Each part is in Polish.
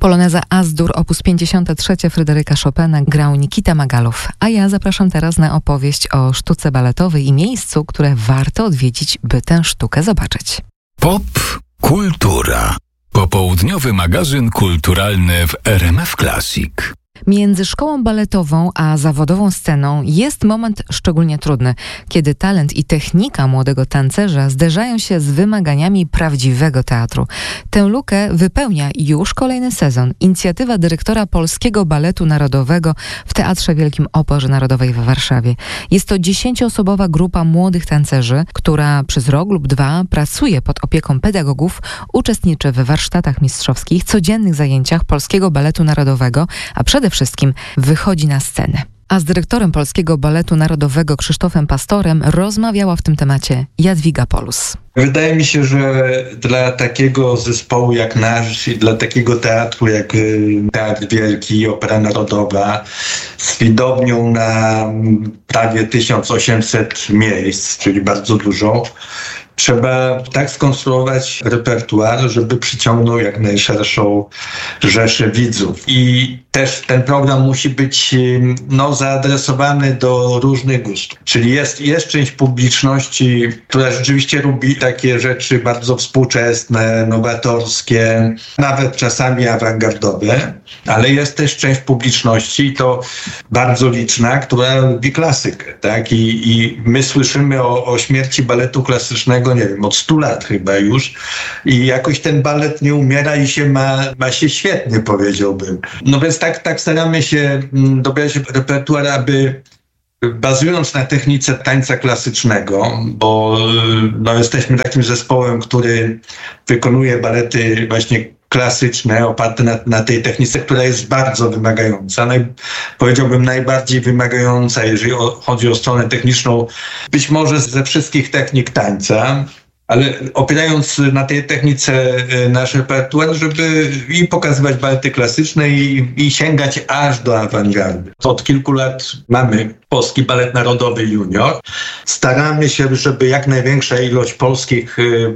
Poloneza As-Dur op. 53 Fryderyka Chopina grał Nikita Magalow, a ja zapraszam teraz na opowieść o sztuce baletowej i miejscu, które warto odwiedzić, by tę sztukę zobaczyć. Pop Kultura. Popołudniowy magazyn kulturalny w RMF Classic. Między szkołą baletową a zawodową sceną jest moment szczególnie trudny, kiedy talent i technika młodego tancerza zderzają się z wymaganiami prawdziwego teatru. Tę lukę wypełnia już kolejny sezon inicjatywa dyrektora Polskiego Baletu Narodowego w Teatrze Wielkim Operze Narodowej w Warszawie. Jest to 10-osobowa grupa młodych tancerzy, która przez rok lub dwa pracuje pod opieką pedagogów, uczestniczy w warsztatach mistrzowskich, codziennych zajęciach Polskiego Baletu Narodowego, a przede wszystkim wychodzi na scenę. A z dyrektorem Polskiego Baletu Narodowego Krzysztofem Pastorem rozmawiała w tym temacie Jadwiga Polus. Wydaje mi się, że dla takiego zespołu jak nasz i dla takiego teatru jak Teatr Wielki, Opera Narodowa z widownią na prawie 1800 miejsc, czyli bardzo dużo, trzeba tak skonstruować repertuar, żeby przyciągnął jak najszerszą rzeszę widzów. I też ten program musi być zaadresowany do różnych gustów. Czyli jest część publiczności, która rzeczywiście lubi takie rzeczy bardzo współczesne, nowatorskie, nawet czasami awangardowe, ale jest też część publiczności, i to bardzo liczna, która lubi klasykę. Tak? I my słyszymy o śmierci baletu klasycznego, nie wiem, od 100 lat chyba już, i jakoś ten balet nie umiera i się ma się świetnie, powiedziałbym. No więc tak staramy się dobierać repertuar, aby bazując na technice tańca klasycznego, bo jesteśmy takim zespołem, który wykonuje balety właśnie klasyczne, oparte na tej technice, która jest bardzo wymagająca. Powiedziałbym najbardziej wymagająca, jeżeli chodzi o stronę techniczną, być może ze wszystkich technik tańca, ale opierając na tej technice nasz repertuar, żeby i pokazywać balety klasyczne i sięgać aż do awangardy. Od kilku lat mamy Polski Balet Narodowy Junior. Staramy się, żeby jak największa ilość polskich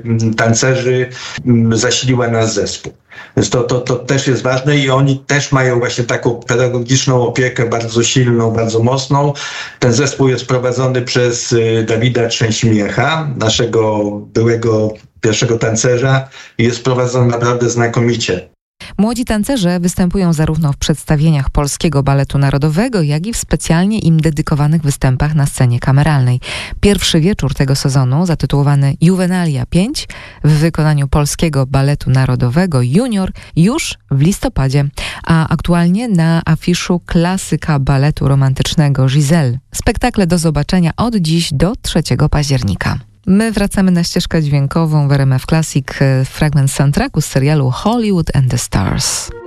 tancerzy zasiliła nasz zespół. Więc to też jest ważne i oni też mają właśnie taką pedagogiczną opiekę bardzo silną, bardzo mocną. Ten zespół jest prowadzony przez Dawida Trzęsimiecha, naszego byłego pierwszego tancerza, i jest prowadzony naprawdę znakomicie. Młodzi tancerze występują zarówno w przedstawieniach Polskiego Baletu Narodowego, jak i w specjalnie im dedykowanych występach na scenie kameralnej. Pierwszy wieczór tego sezonu, zatytułowany Juvenalia 5, w wykonaniu Polskiego Baletu Narodowego Junior, już w listopadzie, a aktualnie na afiszu klasyka baletu romantycznego Giselle. Spektakle do zobaczenia od dziś do 3 października. My wracamy na ścieżkę dźwiękową w RMF Classic, fragment soundtracku z serialu Hollywood and the Stars.